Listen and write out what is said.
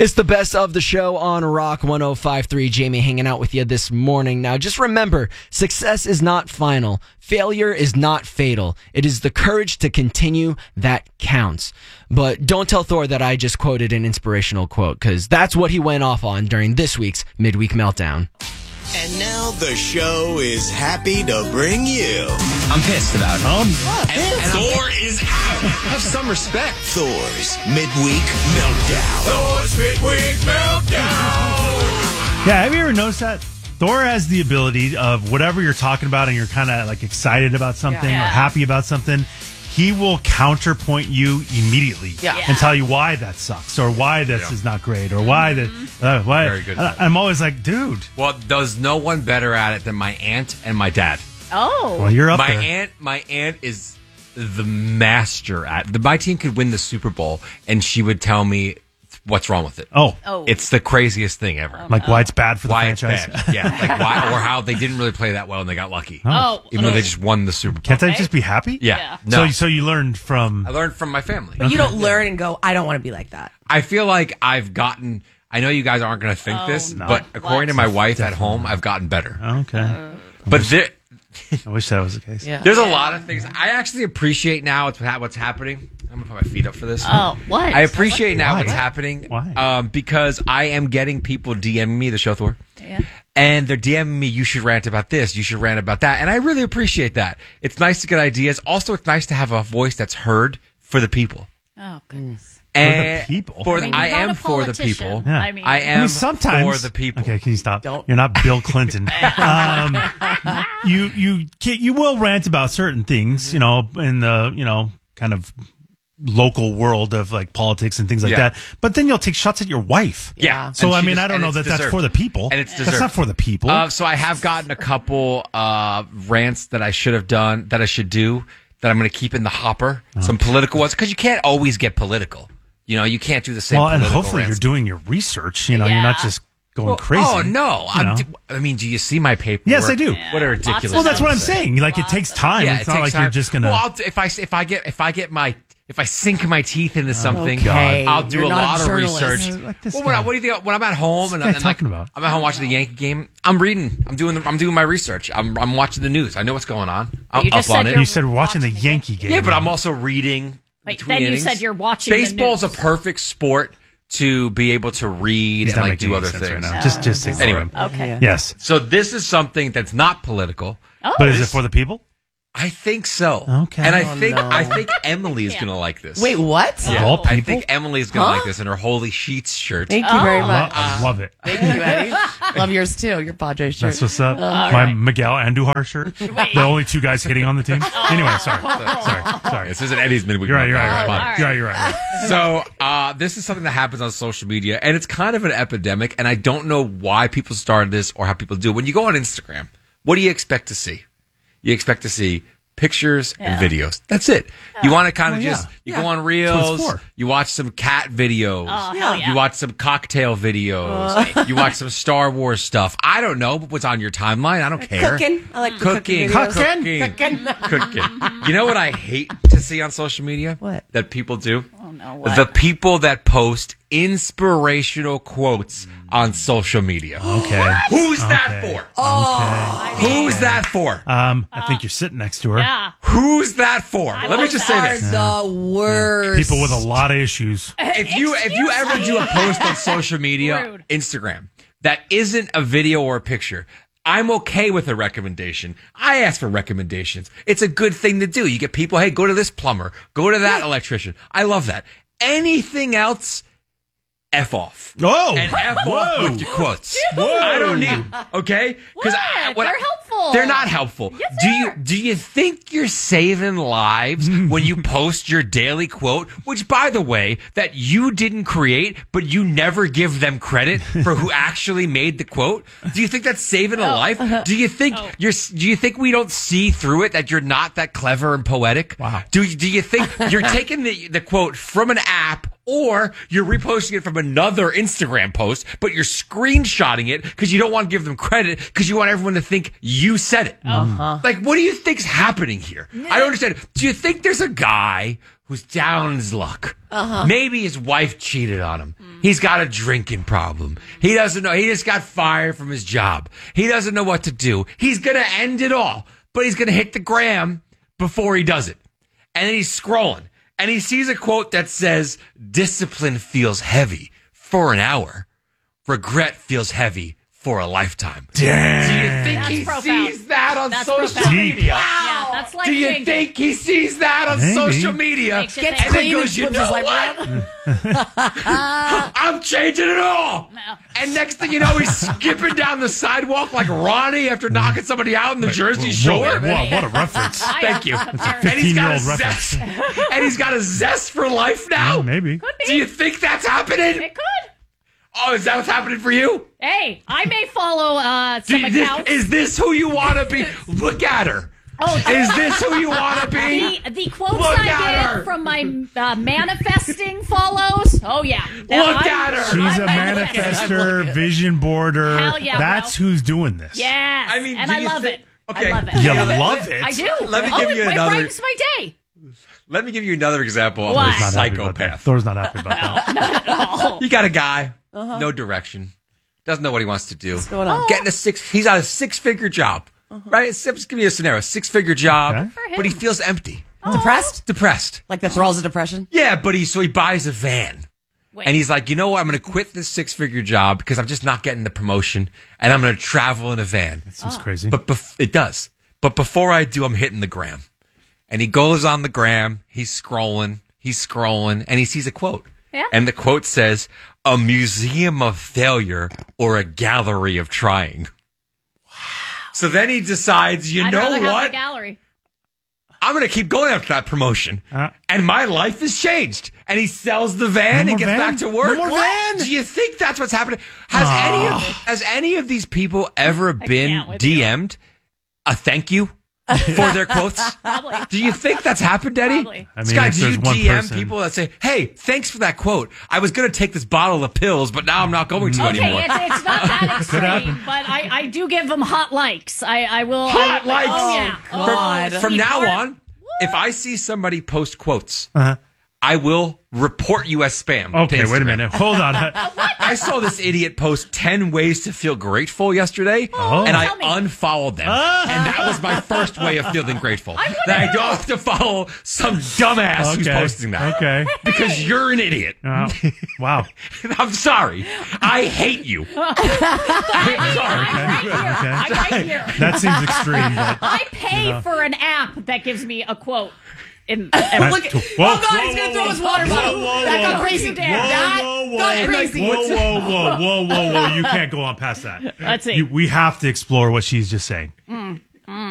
It's the best of the show on Rock 105.3. Jamie hanging out with you this morning. Now, just remember, success is not final. Failure is not fatal. It is the courage to continue that counts. But don't tell Thor that I just quoted an inspirational quote, because that's what he went off on during this week's Midweek Meltdown. And now the show is happy to bring you. I'm pissed about it. And Thor is out. Have some respect. Thor's Midweek Meltdown. Thor's Midweek Meltdown. Yeah, have you ever noticed that? Thor has the ability of whatever you're talking about and you're kind of like excited about something or happy about something, he will counterpoint you immediately and tell you why that sucks or why this is not great or why that. Why? Very good. I'm always like, dude. Well, there's no one better at it than my aunt and my dad. Oh. Well, you're up my there. My aunt is the master at. My team could win the Super Bowl, and she would tell me what's wrong with it. Oh. It's the craziest thing ever. Like why it's bad for the Why it's franchise. bad. Yeah, like why or how they didn't really play that well and they got lucky. Oh. Even though they just won the Super Bowl. Can't they just be happy? Yeah. No. So you learned from. I learned from my family. But you don't learn and go, I don't want to be like that. I feel like I've gotten. I know you guys aren't going to think this, but according to my wife at home, I've gotten better. Okay. But I wish that was the case. Yeah. there's a lot of things I actually appreciate now. What's happening? I'm gonna put my feet up for this. Oh, what? I appreciate now Why? what's happening. Why? Because I am getting people DMing me the show, Thor. Yeah. And they're DMing me, you should rant about this, you should rant about that. And I really appreciate that. It's nice to get ideas. Also, it's nice to have a voice that's heard for the people. Oh, goodness. And people? For I mean, I you're not am a for the politician. people. Yeah. I mean, I am sometimes for the people. Okay, can you stop? Don't. You're not Bill Clinton. You will rant about certain things, in the kind of local world of like politics and things like that. But then you'll take shots at your wife. Yeah. So And I she mean, just- I don't and know it's that that's deserved. for the people. And it's That's not deserved. for the people. So I have gotten a couple rants that I should have done, that I should do, that I'm going to keep in the hopper. Some political ones, because you can't always get political. You can't do the same. Well, and political hopefully rants. you're doing your research. You're not just going crazy. Oh no! I mean, do you see my paper? Yes, I do. What a ridiculous. Well, that's what I'm thing. saying. Like it takes time. Yeah, it's it not takes like you're time. just gonna. Well, if I sink my teeth into something, Okay. I'll do You're a not a lot of journalist. research. Like this Well, guy. what do you think? When I'm at home What's and this guy talking about? I'm at home watching the Yankee game, I'm reading. I'm doing my research. I'm watching the news. I know what's going on. I'm You just up on said it. you said we're watching the Yankee game. Yeah, but I'm also reading. Wait, between then you innings. said you're watching the Baseball's news. a perfect sport to be able to read He's and not like making do any other sense things. right now. Just ignore Anyway. him. Okay. Yes, So this is something that's not political. Oh. but is it for the people? I think so. Okay. And Oh, I think Emily is gonna like this. Wait, what? Yeah. All I people? think Emily's gonna like this in her Holy Sheets shirt. Thank you very much. I love it. Thank you, Eddie. Love yours too. Your Padres shirt. That's what's up. My Miguel Andujar shirt. The only two guys hitting on the team. Anyway, sorry. This isn't Eddie's midweek. You're right. Meltdown. You're right. So this is something that happens on social media, and it's kind of an epidemic. And I don't know why people started this or how people do it. When you go on Instagram, what do you expect to see? You expect to see pictures and videos. That's it. You want to kind of you go on That's what Reels, it's for. you watch some cat videos, Oh, hell yeah. you watch some cocktail videos, you watch some Star Wars stuff. I don't know what's on your timeline. I don't care. Cooking. I like the Cooking. videos. You know what I hate to see on social media? What? That people do? Oh, no, what? The people that post inspirational quotes on social media. Okay. Who's that for? Who's that for? I think you're sitting next to her. Yeah. Who's that for? Let me just say Are this. the worst. People with a lot of issues. If you ever do a post on social media, Rude. Instagram, that isn't a video or a picture, I'm okay with a recommendation. I ask for recommendations. It's a good thing to do. You get people, hey, go to this plumber, go to that electrician. I love that. Anything else, F off. Oh, And F off with your quotes. I don't need, okay? Because What? They're helpful. They're not helpful. Yes, Do you think you're saving lives when you post your daily quote, which by the way, that you didn't create, but you never give them credit for who actually made the quote? Do you think that's saving a life? Do you think do you think we don't see through it that you're not that clever and poetic? Wow. Do you think you're taking the quote from an app, or you're reposting it from another Instagram post, but you're screenshotting it because you don't want to give them credit because you want everyone to think you said it? Like, what do you think's happening here? I don't understand. Do you think there's a guy who's down on his luck. Maybe his wife cheated on him. He's got a drinking problem. He doesn't know. He just got fired from his job. He doesn't know what to do. He's going to end it all, but he's going to hit the gram before he does it. And then he's scrolling and he sees a quote that says, discipline feels heavy for an hour. Regret feels heavy for a lifetime. Damn. Do you think That's he profound. sees that on That's social profound. media? Yeah, that's life Do you changing. think he sees that on Maybe. social media? Makes you And think. then goes, you Flips know his life what? I'm changing it all. And next thing you know, he's skipping down the sidewalk like Ronnie after knocking somebody out in the Jersey Shore. What a reference. Thank you. That's And he's got a 15-year-old reference. zest. And he's got a zest for life now. Maybe. Do you think that's happening? It could. Oh, is that what's happening for you? Hey, I may follow some accounts. Is this who you want to be? Look at her. Oh, Is this who you want to be? the quotes Look I at her. get from my manifesting follows. Oh yeah, Look at her. She's a I'm manifester, vision boarder. Hell yeah, That's bro. who's doing this. Yes, I mean, and do I you love think- it. Okay. I love it. You love it? I do. Let me give you it another- brightens my day. Let me give you another example of What? a Not happy about that. psychopath. Thor's not happy about that. You got a guy, no direction, doesn't know what he wants to do. What's going on? He's on a six-figure job, right? Let's give you a scenario: six-figure job, Okay. For him. but he feels empty, Depressed? Like the thralls of depression? Yeah, but he buys a van. Wait. And he's like, you know what? I'm going to quit this six-figure job because I'm just not getting the promotion, and I'm going to travel in a van. Seems crazy. But it does. But before I do, I'm hitting the gram. And he goes on the gram. He's scrolling, and he sees a quote. Yeah. And the quote says, "A museum of failure or a gallery of trying." Wow. So then he decides, I'd know rather have what? the gallery. I'm going to keep going after that promotion. And my life has changed. And he sells the van No and more gets van? back to work. No more van? Do you think that's what's happening? Has any of these people ever been can't with you. DM'd a thank you for their quotes? Probably. Do you think that's happened, Eddie? Probably. I mean, Scott, if do there's you one DM person- people that say, hey, thanks for that quote. I was going to take this bottle of pills, but now I'm not going to Okay, anymore. it's not that extreme, happen. but I do give them hot likes. I will. Hot likes. Oh yeah. God. From He now poured- on, if I see somebody post quotes, Uh-huh. I will report you as spam. Okay, to wait a Instagram. minute. Hold on. I saw this idiot post 10 ways to feel grateful yesterday, and I Tell me. unfollowed them. And that was my first way of feeling grateful. That I don't have to follow some dumbass who's posting that. Okay. Because you're an idiot. Wow. I'm sorry. I hate you. I'm sorry. I'm right here. That seems extreme, but I pay for an app that gives me a quote. In Look at, Whoa, oh God, whoa, he's gonna whoa, throw his water bottle. whoa, That got whoa. crazy. Whoa, That whoa, got whoa, crazy. whoa. You can't go on past that. Let's see. We have to explore what she's just saying.